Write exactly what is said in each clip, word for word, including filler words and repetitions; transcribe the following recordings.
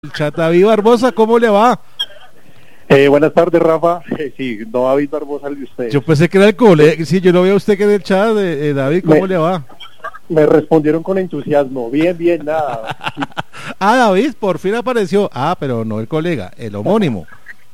El chat. David Barbosa, ¿cómo le va? Eh, buenas tardes, Rafa. Eh, sí, no David Barbosa el de ustedes. Yo pensé que era el colega. Sí, yo lo veo a usted que en el chat. Eh, eh, David, ¿cómo me, le va? Me respondieron con entusiasmo. Bien, bien, nada. Ah, David, por fin apareció. Ah, pero no el colega, el homónimo.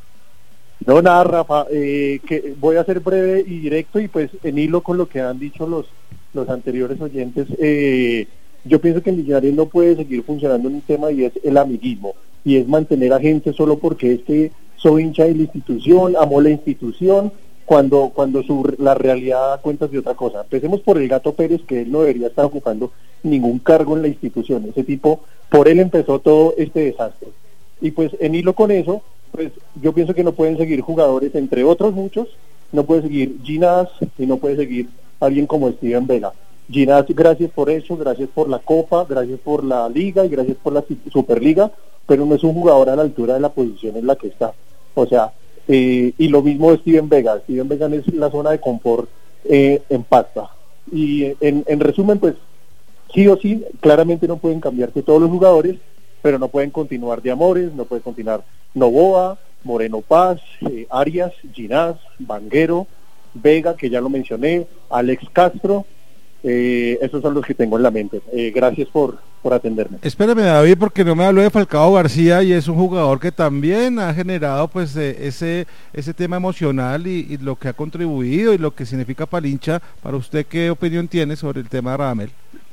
No, nada, Rafa. Eh, que voy a ser breve y directo y pues en hilo con lo que han dicho los, los anteriores oyentes. Eh, yo pienso que el Millonarios no puede seguir funcionando en un tema y es el amiguismo. Y es mantener a gente solo porque es que soy hincha de la institución, amo la institución, cuando cuando su, la realidad da cuentas de otra cosa. Empecemos por el Gato Pérez, que él no debería estar ocupando ningún cargo en la institución. Ese tipo, por él empezó todo este desastre. Y pues en hilo con eso, pues yo pienso que no pueden seguir jugadores, entre otros muchos, no puede seguir Ginás y no puede seguir alguien como Steven Vega. Ginás, gracias por eso, gracias por la Copa, gracias por la Liga y gracias por la Superliga, pero no es un jugador a la altura de la posición en la que está. O sea, eh, y lo mismo de Steven Vega. Steven Vega es la zona de confort eh, en pasta. Y en, en resumen, pues, sí o sí, claramente no pueden cambiarse todos los jugadores, pero no pueden continuar de Amores, no puede continuar Novoa, Moreno Paz, eh, Arias, Ginás, Vanguero, Vega, que ya lo mencioné, Alex Castro. Eh, esos son los que tengo en la mente. Eh, gracias por, por atenderme. Espérame, David, porque no me habló de Falcao García y es un jugador que también ha generado pues eh, ese ese tema emocional y, y lo que ha contribuido y lo que significa para el hincha. Para usted, ¿qué opinión tiene sobre el tema de Radamel?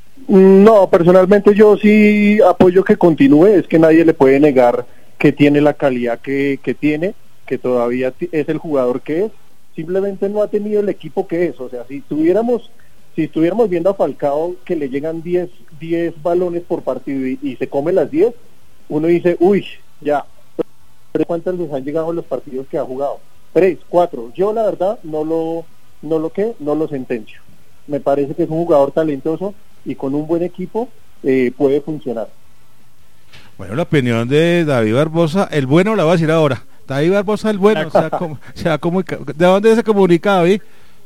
No, personalmente yo sí apoyo que continúe. Es que nadie le puede negar que tiene la calidad que, que tiene, que todavía es el jugador que es. Simplemente no ha tenido el equipo que es. O sea, si tuviéramos Si estuviéramos viendo a Falcao que le llegan diez balones por partido y, y se come las diez, uno dice, uy, ya, pero ¿cuántas les han llegado en los partidos que ha jugado? Tres, cuatro. Yo la verdad no lo, no lo que, no lo sentencio. Me parece que es un jugador talentoso y con un buen equipo eh, puede funcionar. Bueno, la opinión de David Barbosa, el bueno la voy a decir ahora. David Barbosa, el bueno, se ha, com se ha comunicado. ¿De dónde se comunica, David?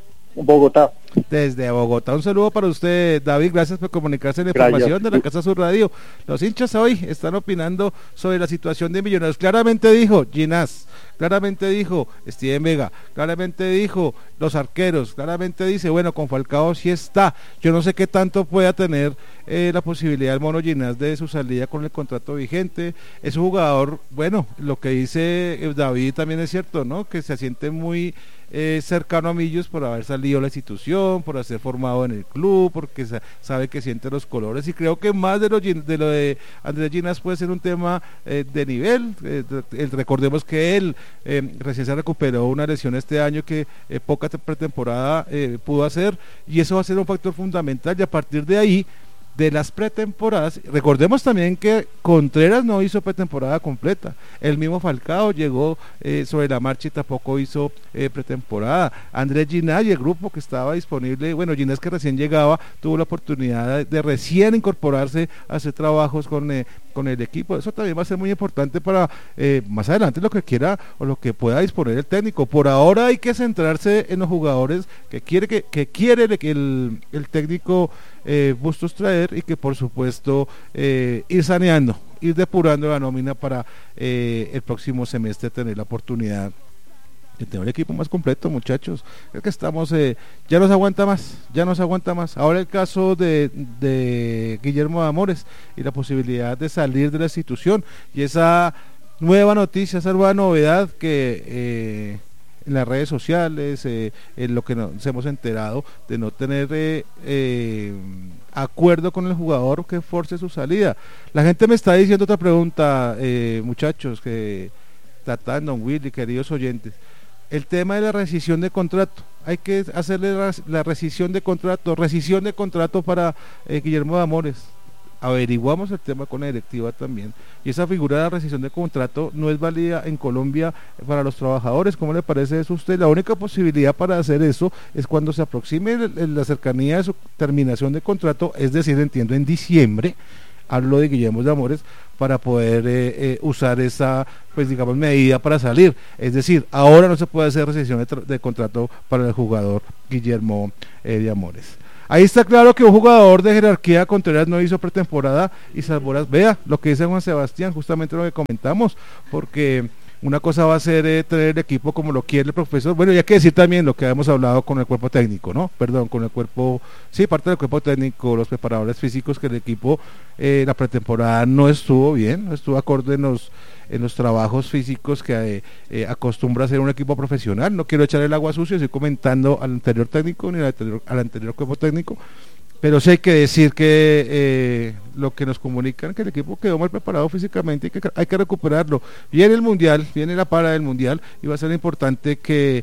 Bogotá. Desde Bogotá, un saludo para usted, David, gracias por comunicarse en la información de la Casa Sur Radio. Los hinchas hoy están opinando sobre la situación de Millonarios. Claramente dijo Ginás, claramente dijo Steven Vega, claramente dijo los arqueros, claramente dice, bueno, con Falcao sí está. Yo no sé qué tanto pueda tener eh, la posibilidad del Mono Ginás de su salida con el contrato vigente. Es un jugador, bueno, lo que dice David también es cierto, ¿no? Que se siente muy Eh, cercano a Millos por haber salido de la institución, por haber formado en el club, porque sa sabe que siente los colores, y creo que más de lo de, lo de Andrés Ginás puede ser un tema eh, de nivel. Eh, eh, recordemos que él eh, recién se recuperó una lesión este año que eh, poca pretemporada eh, pudo hacer, y eso va a ser un factor fundamental, y a partir de ahí de las pretemporadas, recordemos también que Contreras no hizo pretemporada completa, el mismo Falcao llegó eh, sobre la marcha y tampoco hizo eh, pretemporada. Andrés Ginás y el grupo que estaba disponible, bueno, Ginás que recién llegaba, tuvo la oportunidad de, de recién incorporarse a hacer trabajos con, eh, con el equipo. Eso también va a ser muy importante para eh, más adelante lo que quiera o lo que pueda disponer el técnico. Por ahora hay que centrarse en los jugadores que quiere que, que quiere el, el técnico eh, Bustos traer, y que por supuesto eh, ir saneando, ir depurando la nómina para eh, el próximo semestre tener la oportunidad de tener un equipo más completo, muchachos. Creo que estamos, eh, ya nos aguanta más, ya nos aguanta más. Ahora el caso de, de Guillermo Amores y la posibilidad de salir de la institución, y esa nueva noticia, esa nueva novedad que eh, en las redes sociales, eh, en lo que nos hemos enterado de no tener eh, eh, acuerdo con el jugador que force su salida. La gente me está diciendo otra pregunta, eh, muchachos, que tratando Don Willy, queridos oyentes, el tema de la rescisión de contrato. Hay que hacerle la, la rescisión de contrato, rescisión de contrato para eh, Guillermo de Amores. Averiguamos el tema con la directiva también, y esa figura de la rescisión de contrato no es válida en Colombia para los trabajadores. ¿Cómo le parece eso a usted? La única posibilidad para hacer eso es cuando se aproxime el, el, la cercanía de su terminación de contrato, es decir, entiendo en diciembre, hablo de Guillermo de Amores, para poder eh, eh, usar esa, pues digamos, medida para salir. Es decir, ahora no se puede hacer rescisión de, de contrato para el jugador Guillermo eh, de Amores. Ahí está claro que un jugador de jerarquía Contreras no hizo pretemporada y salvó las, vea lo que dice Juan Sebastián, justamente lo que comentamos, porque una cosa va a ser eh, tener el equipo como lo quiere el profesor, bueno, y hay que decir también lo que hemos hablado con el cuerpo técnico, ¿no? Perdón, con el cuerpo, sí, parte del cuerpo técnico, los preparadores físicos, que el equipo, eh, la pretemporada no estuvo bien, no estuvo acorde en los en los trabajos físicos que eh, eh, acostumbra a ser un equipo profesional. No quiero echar el agua sucia, estoy comentando al anterior técnico ni al anterior, al anterior cuerpo técnico, pero sí hay que decir que eh, lo que nos comunican, que el equipo quedó mal preparado físicamente y que hay que recuperarlo. Viene el Mundial, viene la para del Mundial y va a ser importante que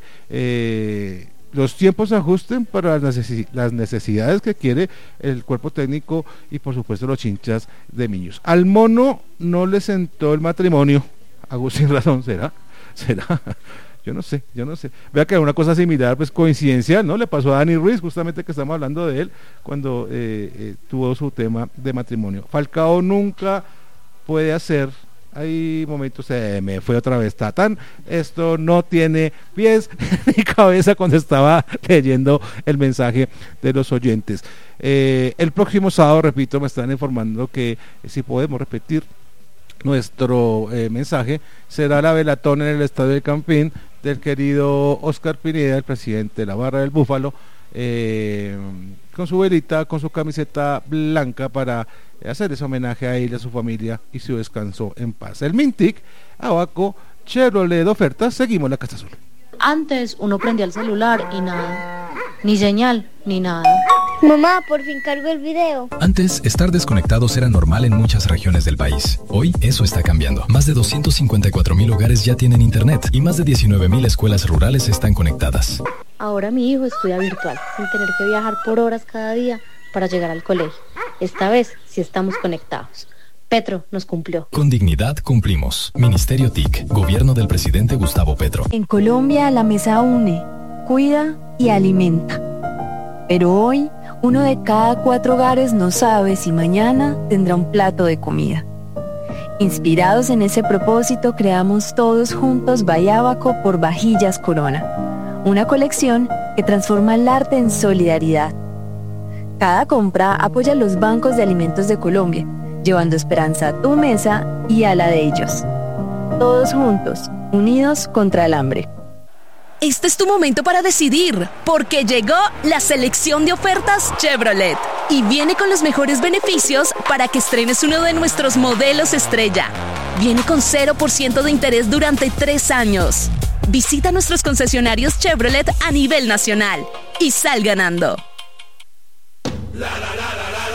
eh, los tiempos se ajusten para las, necesi- las necesidades que quiere el cuerpo técnico y por supuesto los hinchas de Millos. Al mono no le sentó el matrimonio, Agustín Razón, ¿será? ¿Será? Yo no sé, yo no sé. Vea que una cosa similar, pues coincidencial, ¿no? Le pasó a Dani Ruiz, justamente que estamos hablando de él, cuando eh, eh, tuvo su tema de matrimonio. Falcao nunca puede hacer, hay momentos, se me fue otra vez Tatán, esto no tiene pies ni cabeza cuando estaba leyendo el mensaje de los oyentes. Eh, el próximo sábado, repito, me están informando que eh, si podemos repetir nuestro eh, mensaje, será la velatón en el Estadio del Campín del querido Oscar Pineda, el presidente de la Barra del Búfalo, eh, con su velita, con su camiseta blanca para hacer ese homenaje a él, a su familia y su descanso en paz. El Mintic, Abaco, Chevrolet de ofertas, seguimos la Casa Azul. Antes uno prendía el celular y nada, ni señal, ni nada. Mamá, por fin cargo el video. Antes, estar desconectados era normal en muchas regiones del país. Hoy, eso está cambiando. Más de doscientos cincuenta y cuatro mil hogares ya tienen internet y más de diecinueve mil escuelas rurales están conectadas. Ahora mi hijo estudia virtual, sin tener que viajar por horas cada día para llegar al colegio. Esta vez sí estamos conectados. Petro nos cumplió. Con dignidad cumplimos. Ministerio T I C, Gobierno del presidente Gustavo Petro. En Colombia la mesa une, cuida y alimenta. Pero hoy, uno de cada cuatro hogares no sabe si mañana tendrá un plato de comida. Inspirados en ese propósito, creamos todos juntos Bayábaco por Vajillas Corona, una colección que transforma el arte en solidaridad. Cada compra apoya a los bancos de alimentos de Colombia, llevando esperanza a tu mesa y a la de ellos. Todos juntos, unidos contra el hambre. Este es tu momento para decidir, porque llegó la selección de ofertas Chevrolet y viene con los mejores beneficios para que estrenes uno de nuestros modelos estrella. Viene con cero por ciento de interés durante tres años. Visita nuestros concesionarios Chevrolet a nivel nacional y sal ganando. La, la, la, la, la.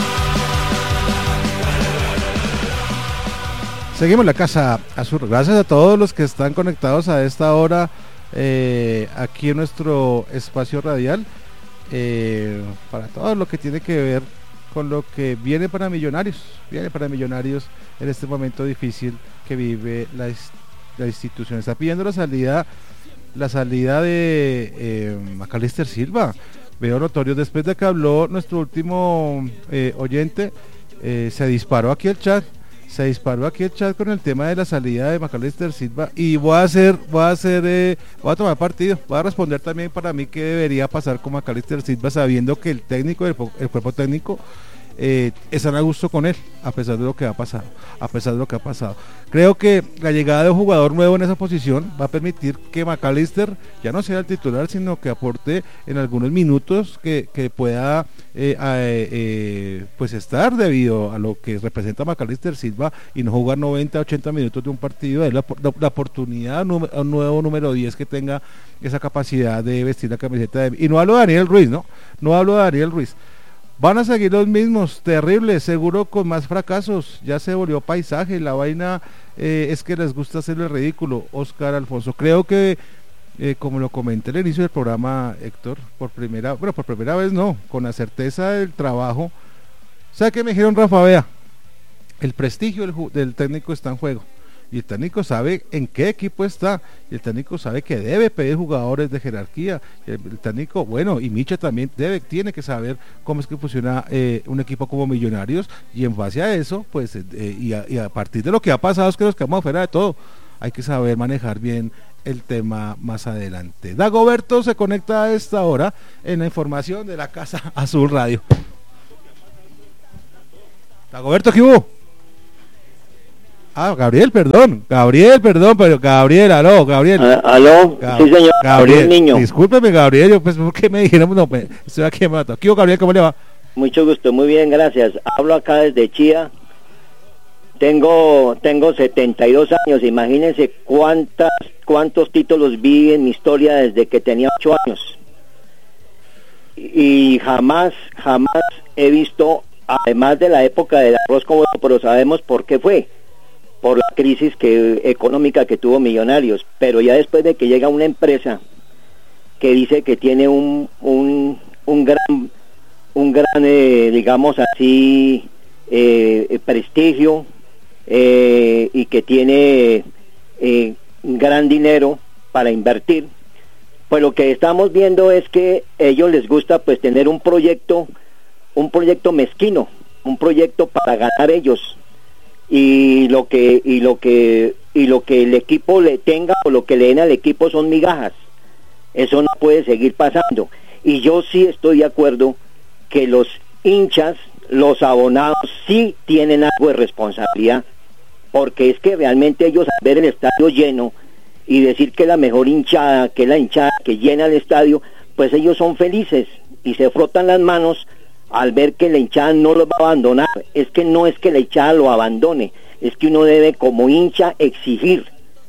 Seguimos la Casa Azul. Gracias a todos los que están conectados a esta hora eh, aquí en nuestro espacio radial, eh, para todo lo que tiene que ver con lo que viene para Millonarios, viene para Millonarios en este momento difícil que vive la, la institución. Está pidiendo la salida, la salida de eh, Macalister Silva. Veo notorio, después de que habló nuestro último eh, oyente, eh, se disparó aquí el chat. Se disparó aquí el chat con el tema de la salida de Macalister Silva y voy a hacer, voy a hacer, eh, voy a tomar partido, voy a responder también para mí qué debería pasar con Macalister Silva, sabiendo que el técnico, el, el cuerpo técnico eh, están a gusto con él, a pesar de lo que ha pasado, a pesar de lo que ha pasado. Creo que la llegada de un jugador nuevo en esa posición va a permitir que Macalister ya no sea el titular, sino que aporte en algunos minutos que, que pueda eh, eh, eh, pues estar debido a lo que representa Macalister Silva y no jugar noventa, ochenta minutos de un partido. Es la, la, la oportunidad a un nuevo número diez que tenga esa capacidad de vestir la camiseta de... Y no hablo de Daniel Ruiz, ¿no? No hablo de Daniel Ruiz. Van a seguir los mismos, terribles, seguro con más fracasos, ya se volvió paisaje, la vaina eh, es que les gusta hacerle ridículo. Oscar Alfonso, creo que eh, como lo comenté al inicio del programa, Héctor, por primera, bueno, por primera vez no, con la certeza del trabajo. ¿Sabe qué me dijeron, Rafa? Vea, el prestigio del, del técnico está en juego. Y el técnico sabe en qué equipo está, y el técnico sabe que debe pedir jugadores de jerarquía, el, el técnico, bueno, y Micha también debe, tiene que saber cómo es que funciona eh, un equipo como Millonarios, y en base a eso, pues, eh, y, a, y a partir de lo que ha pasado, es que nos quedamos afuera de todo, hay que saber manejar bien el tema más adelante. Dagoberto se conecta a esta hora en la información de la Casa Azul Radio. Dagoberto, ¿qué hubo? Ah, Gabriel, perdón, Gabriel, perdón, pero Gabriel, aló, Gabriel. Uh, aló, Gab- sí señor, Gabriel, Gabriel Niño. Discúlpeme, Gabriel, yo pues, ¿por qué me dijeron? No, pues, estoy aquí en Mato. ¿Qué hubo, Gabriel, cómo le va? Mucho gusto, muy bien, gracias. Hablo acá desde Chía. Tengo tengo setenta y dos años, imagínense cuántas cuántos títulos vi en mi historia desde que tenía ocho años. Y jamás, jamás he visto, además de la época del arroz con huevo, pero sabemos por qué fue, por la crisis que económica que tuvo Millonarios, pero ya después de que llega una empresa que dice que tiene un un, un gran, un gran eh, digamos así, eh, prestigio, Eh, y que tiene eh, gran dinero para invertir, pues lo que estamos viendo es que a ellos les gusta pues tener un proyecto, un proyecto mezquino, un proyecto para ganar ellos, y lo que y lo que y lo que el equipo le tenga o lo que le den al equipo son migajas. Eso no puede seguir pasando, y yo sí estoy de acuerdo que los hinchas, los abonados sí tienen algo de responsabilidad, porque es que realmente ellos al ver el estadio lleno y decir que la mejor hinchada, que es la hinchada que llena el estadio, pues ellos son felices y se frotan las manos al ver que la hinchada no los va a abandonar. Es que no es que la hinchada lo abandone, es que uno debe como hincha exigir.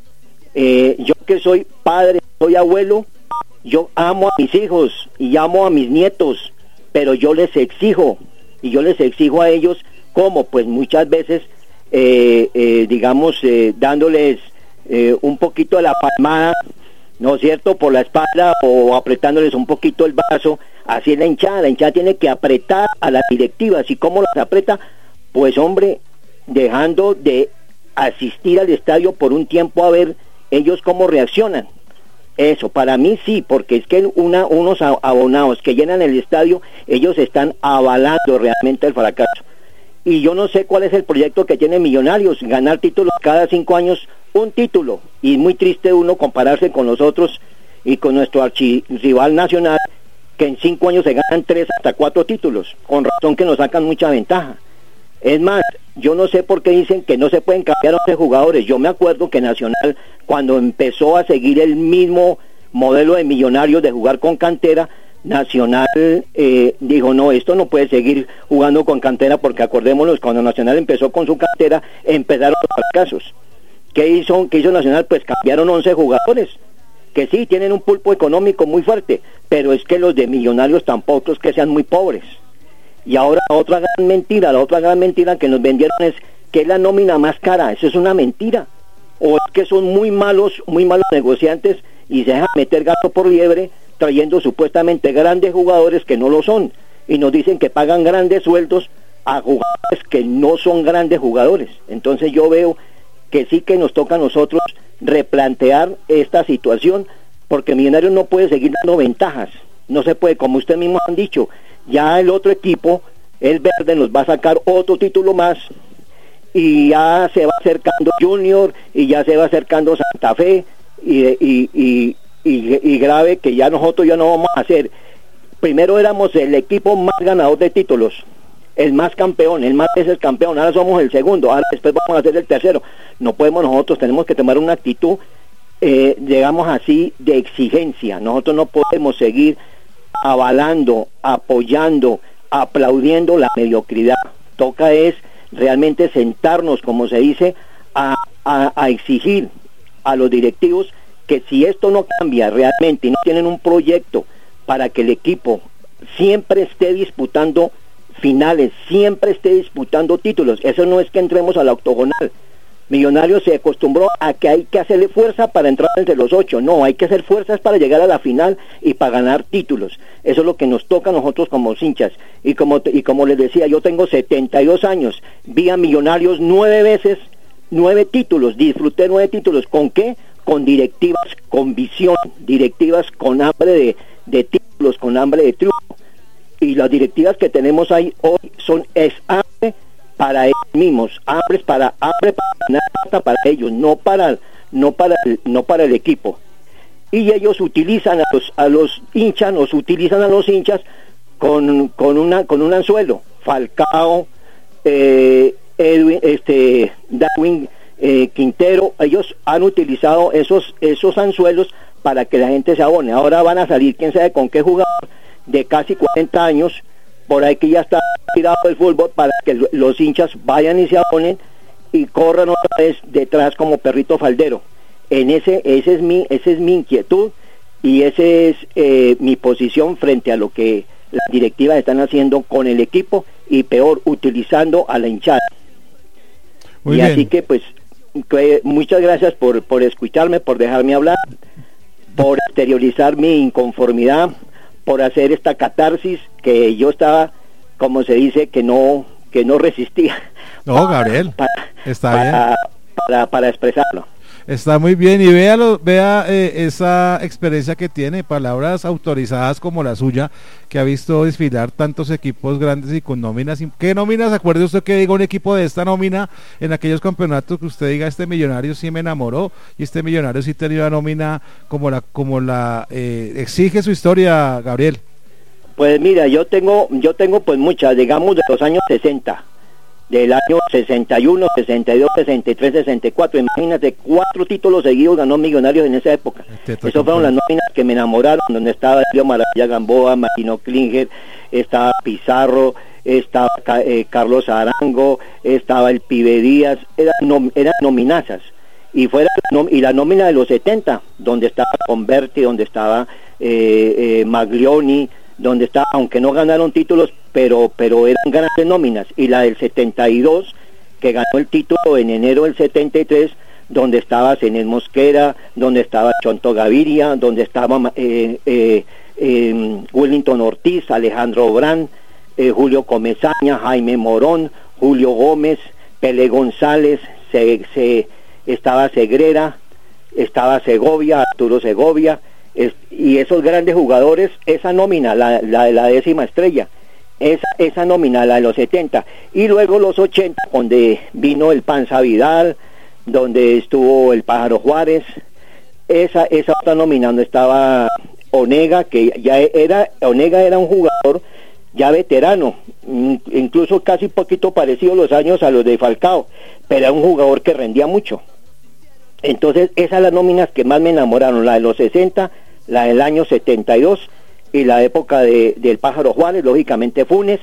Eh, yo que soy padre, soy abuelo, yo amo a mis hijos y amo a mis nietos, pero yo les exijo, y yo les exijo a ellos, como pues muchas veces Eh, eh, digamos, eh, dándoles eh, un poquito de la palmada, ¿no es cierto?, por la espalda, o apretándoles un poquito el brazo. Así es la hinchada, la hinchada tiene que apretar a las directivas. ¿Y cómo las aprieta? Pues hombre, dejando de asistir al estadio por un tiempo a ver ellos cómo reaccionan. Eso, para mí sí, porque es que una, unos abonados que llenan el estadio, ellos están avalando realmente el fracaso. Y yo no sé cuál es el proyecto que tiene Millonarios, ganar títulos cada cinco años, un título, y muy triste uno compararse con nosotros y con nuestro archirrival Nacional, que en cinco años se ganan tres hasta cuatro títulos, con razón que nos sacan mucha ventaja. Es más, yo no sé por qué dicen que no se pueden cambiar once jugadores. Yo me acuerdo que Nacional, cuando empezó a seguir el mismo modelo de Millonarios de jugar con cantera, Nacional eh, dijo, no, esto no puede seguir jugando con cantera, porque acordémonos, cuando Nacional empezó con su cantera, empezaron los fracasos. ¿Qué hizo, qué hizo Nacional? Pues cambiaron once jugadores, que sí, tienen un pulpo económico muy fuerte, pero es que los de Millonarios tampoco es que sean muy pobres. Y ahora la otra gran mentira, la otra gran mentira que nos vendieron es que es la nómina más cara. Eso es una mentira. O es que son muy malos, muy malos negociantes y se dejan meter gato por liebre, trayendo supuestamente grandes jugadores que no lo son, y nos dicen que pagan grandes sueldos a jugadores que no son grandes jugadores. Entonces yo veo que sí que nos toca a nosotros replantear esta situación, porque Millonarios no puede seguir dando ventajas, no se puede, como usted mismo han dicho, ya el otro equipo, el verde, nos va a sacar otro título más, y ya se va acercando Junior, y ya se va acercando Santa Fe, y, y, y Y, y grave que ya nosotros ya no vamos a hacer. Primero éramos el equipo más ganador de títulos, el más campeón, el más veces campeón, ahora somos el segundo, ahora después vamos a ser el tercero. No podemos, nosotros tenemos que tomar una actitud, eh, digamos así, de exigencia. Nosotros no podemos seguir avalando, apoyando, aplaudiendo la mediocridad. Toca es realmente sentarnos, como se dice, a, a, a exigir a los directivos que si esto no cambia realmente y no tienen un proyecto para que el equipo siempre esté disputando finales, siempre esté disputando títulos, eso no es que entremos a la octogonal. Millonarios se acostumbró a que hay que hacerle fuerza para entrar entre los ocho, no, hay que hacer fuerzas para llegar a la final y para ganar títulos. Eso es lo que nos toca a nosotros como hinchas. Y como, y como les decía, yo tengo setenta y dos años, vi a Millonarios nueve veces, nueve títulos, disfruté nueve títulos. ¿Con qué? Con directivas con visión, directivas con hambre de, de títulos, con hambre de triunfo. Y las directivas que tenemos ahí hoy son es hambre para ellos mismos, hambre para hambre para ganar para ellos, no para no para el, no para el equipo. y ellos utilizan a los, a los hinchas, nos utilizan a los hinchas con, con, una, con un anzuelo. Falcao, eh, Edwin, este, Darwin eh, Quintero, ellos han utilizado esos, esos anzuelos para que la gente se abone. Ahora van a salir, quién sabe con qué jugador de casi cuarenta años, por ahí que ya está tirado del fútbol, para que los hinchas vayan y se abonen y corran otra vez detrás como perrito faldero. En ese, ese es mi, ese es mi inquietud y ese es eh, mi posición frente a lo que las directivas están haciendo con el equipo y peor, utilizando a la hinchada. Muy y bien. Así que pues que, muchas gracias por, por escucharme, por dejarme hablar, por exteriorizar mi inconformidad, por hacer esta catarsis que yo estaba, como se dice, que no que no resistía. No, Gabriel, para, está para, bien. Para, para, para expresarlo. Está muy bien, y vea, lo, vea eh, esa experiencia que tiene, palabras autorizadas como la suya, que ha visto desfilar tantos equipos grandes y con nóminas. ¿Qué nóminas? Acuerde usted que diga un equipo de esta nómina en aquellos campeonatos que usted diga, este Millonario sí me enamoró, y este Millonario sí tenía una nómina como la como la eh, exige su historia, Gabriel. Pues mira, yo tengo, yo tengo pues muchas, digamos de los años sesenta. Del año sesenta y uno, sesenta y dos, sesenta y tres, sesenta y cuatro, imagínate, cuatro títulos seguidos ganó Millonarios en esa época. Esas fueron las nóminas que me enamoraron, donde estaba Elio Maravilla Gamboa, Martino Klinger, estaba Pizarro, estaba eh, Carlos Arango, estaba el Pibe Díaz, eran, nom eran nominazas. Y fuera y la nómina de los setenta, donde estaba Converti, donde estaba eh, eh, Maglioni, donde está, aunque no ganaron títulos, pero pero eran grandes nóminas, y la del setenta y dos, que ganó el título en enero del setenta y tres, donde estaba Zenén Mosquera, donde estaba Chonto Gaviria, donde estaba eh, eh, eh, Wellington Ortiz, Alejandro Brand, eh, Julio Comesaña, Jaime Morón, Julio Gómez, Pele González, se, se, estaba Segrera, estaba Segovia, Arturo Segovia, es, y esos grandes jugadores, esa nómina, la, la de la décima estrella, esa, esa nómina, la de los setenta, y luego los ochenta, donde vino el Panza Vidal, donde estuvo el Pájaro Juárez, esa, esa otra nómina donde estaba Onega, que ya era, Onega era un jugador ya veterano, incluso casi poquito parecido los años a los de Falcao, pero era un jugador que rendía mucho. Entonces esas son las nóminas que más me enamoraron, la de los sesenta, la del año setenta y dos y la época de, del Pájaro Juárez, lógicamente Funes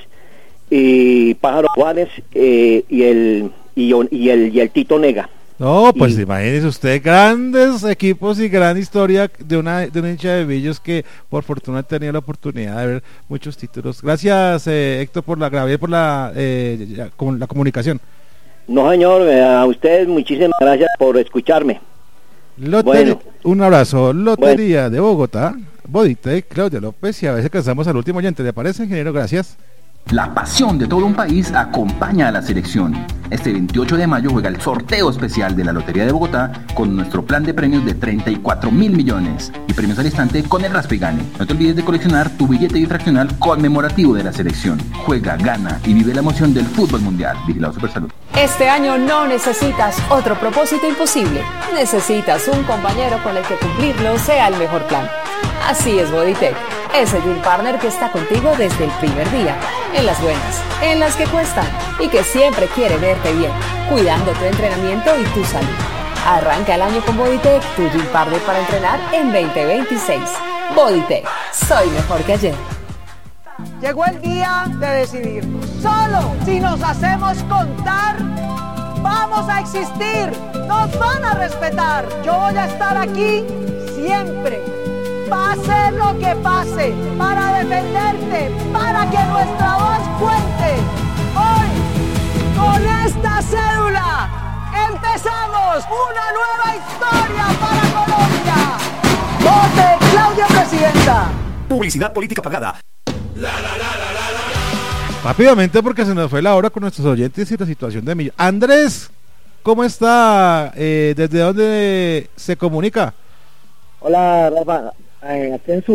y Pájaro Juárez eh, y el y, y el y el Tito Nega. No, pues y, imagínese usted, grandes equipos y gran historia de una de una hincha de Billos que por fortuna tenía la oportunidad de ver muchos títulos. Gracias eh, Héctor por la gravedad, por la eh, con la comunicación. No señor, a ustedes muchísimas gracias por escucharme. Lotería, bueno, un abrazo. Lotería bueno. de Bogotá, Boditec, Claudia López, y a veces cansamos al último oyente. ¿Le parece, ingeniero? Gracias. La pasión de todo un país acompaña a la selección. Este veintiocho de mayo juega el sorteo especial de la Lotería de Bogotá con nuestro plan de premios de treinta y cuatro mil millones y premios al instante con el Raspa y Gane. No te olvides de coleccionar tu billete bifraccional conmemorativo de la selección. Juega, gana y vive la emoción del fútbol mundial. Vigilado Supersalud. Este año no necesitas otro propósito imposible. Necesitas un compañero con el que cumplirlo sea el mejor plan. Así es Boditec, ese Gym Partner que está contigo desde el primer día, en las buenas, en las que cuestan y que siempre quiere verte bien, cuidando tu entrenamiento y tu salud. Arranca el año con Boditec, tu Gym Partner para entrenar en veinte veintiséis. Boditec, soy mejor que ayer. Llegó el día de decidir. Solo si nos hacemos contar, vamos a existir, nos van a respetar. Yo voy a estar aquí siempre. Pase lo que pase, para defenderte, para que nuestra voz cuente. Hoy, con esta cédula, empezamos una nueva historia para Colombia. ¡Vote Claudia Presidenta! Publicidad política pagada. La, la, la, la, la, la. Rápidamente, porque se nos fue la hora con nuestros oyentes y la situación de Millo. Andrés, ¿cómo está? Eh, ¿Desde dónde se comunica? Hola, Rafa. Eh, aquí en Suba.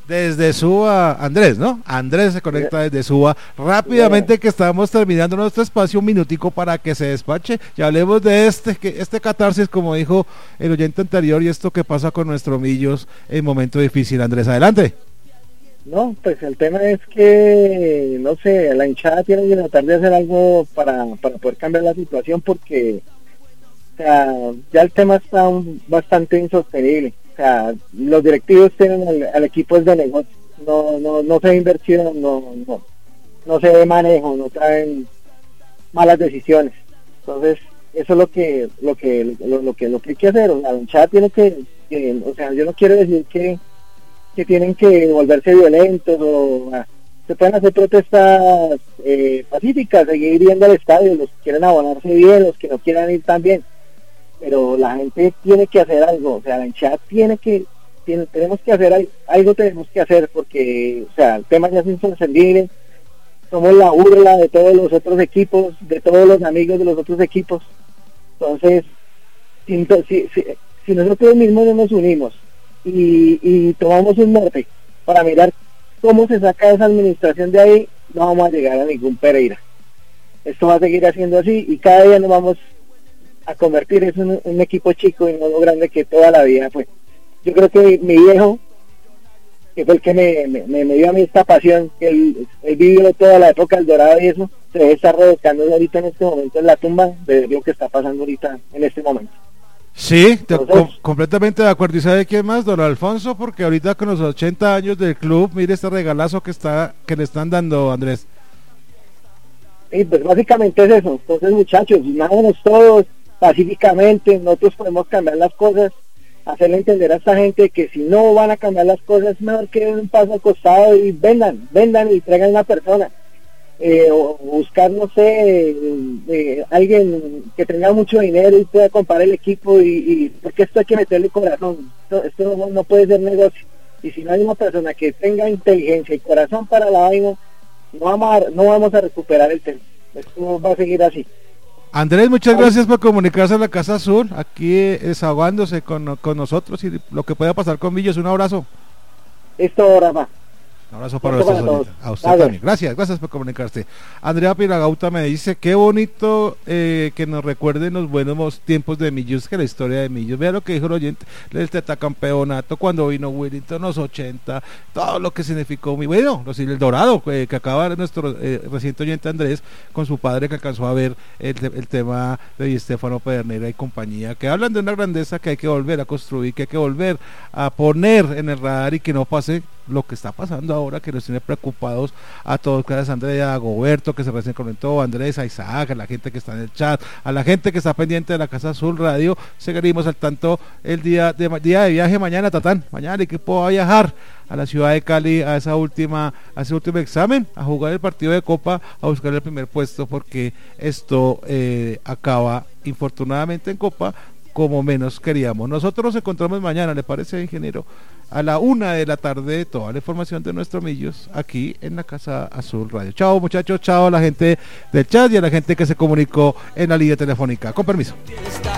Desde Suba, Andrés, ¿no? Andrés se conecta desde Suba. Rápidamente que estamos terminando nuestro espacio, un minutico para que se despache y hablemos de este, que este catarsis, como dijo el oyente anterior, y esto que pasa con nuestros Millos en momento difícil. Andrés, adelante. No, pues el tema es que, no sé, la hinchada tiene que tratar de hacer algo para, para poder cambiar la situación, porque, o sea, ya el tema está un, bastante insostenible. O sea, los directivos tienen al, al equipo es de negocio, no no no se ve inversión, no no no se ve manejo, no traen malas decisiones. Entonces eso es lo que lo que lo, lo que lo que hay que hacer. La hinchada tiene que, que, o sea, yo no quiero decir que que tienen que volverse violentos o ah, se pueden hacer protestas eh, pacíficas, seguir yendo al estadio, los que quieren abonarse bien, los que no quieran ir también. Pero la gente tiene que hacer algo, o sea, la hinchada tiene que, tiene, tenemos que hacer algo, algo tenemos que hacer, porque, o sea, el tema ya es insostenible, somos la burla de todos los otros equipos, de todos los amigos de los otros equipos. Entonces, si, si, si, si nosotros mismos no nos unimos y, y tomamos un norte para mirar cómo se saca esa administración de ahí, no vamos a llegar a ningún Pereira. Esto va a seguir haciendo así y cada día nos vamos a convertir eso en un, un equipo chico y no lo grande que toda la vida fue. Yo creo que mi viejo, que fue el que me, me, me dio a mí esta pasión, que él, él vivió toda la época del Dorado y eso, se debe estar revolcando ahorita en este momento en la tumba de lo que está pasando ahorita en este momento. Sí, te, com completamente de acuerdo. ¿Y sabe quién más? Don Alfonso, porque ahorita con los ochenta años del club, mire este regalazo que está que le están dando, Andrés. Sí, pues básicamente es eso. Entonces, muchachos, unámonos todos pacíficamente, nosotros podemos cambiar las cosas, hacerle entender a esta gente que si no van a cambiar las cosas, mejor que den un paso al costado y vendan, vendan y traigan una persona, eh, o buscar, no sé, eh, eh, alguien que tenga mucho dinero y pueda comprar el equipo, y, y porque esto hay que meterle corazón, esto, esto no, no puede ser negocio, y si no hay una persona que tenga inteligencia y corazón para la vaina, no vamos a, no vamos a recuperar el tema, esto va a seguir así. Andrés, muchas gracias por comunicarse a la Casa Azul, aquí desahogándose con, con nosotros y lo que pueda pasar con Millos. Un abrazo. Esto, Rafa. Un abrazo para usted, a usted Dale. También. Gracias, gracias por comunicarse. Andrea Piragauta me dice, qué bonito eh, que nos recuerden los buenos tiempos de Millos, que la historia de Millos. Vea lo que dijo el oyente, el tetacampeonato, cuando vino Willington, los ochenta, todo lo que significó muy bueno, los, el Dorado, eh, que acaba de nuestro eh, reciente oyente Andrés, con su padre, que alcanzó a ver el, el tema de Di Stéfano Pedernera y compañía, que hablan de una grandeza que hay que volver a construir, que hay que volver a poner en el radar y que no pase lo que está pasando ahora, que nos tiene preocupados a todos. Gracias a Andrea, a Goberto, que se recién comentó, a Andrés, a Isaac, a la gente que está en el chat, a la gente que está pendiente de la Casa Azul Radio. Seguiremos al tanto el día de, día de viaje mañana, Tatán. Mañana el equipo va a viajar a la ciudad de Cali a esa última, a ese último examen, a jugar el partido de Copa, a buscar el primer puesto, porque esto eh, acaba infortunadamente en Copa como menos queríamos. Nosotros nos encontramos mañana, ¿le parece, ingeniero? A la una de la tarde, toda la información de nuestros Millos aquí en la Casa Azul Radio. Chao, muchachos, chao a la gente del chat y a la gente que se comunicó en la línea telefónica. Con permiso.